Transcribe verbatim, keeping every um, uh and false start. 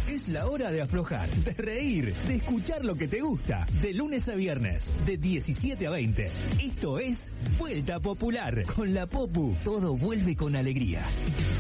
Es la hora de aflojar, de reír, de escuchar lo que te gusta. De lunes a viernes, de diecisiete a veinte. Esto es Vuelta Popular. Con la Popu, todo vuelve con alegría.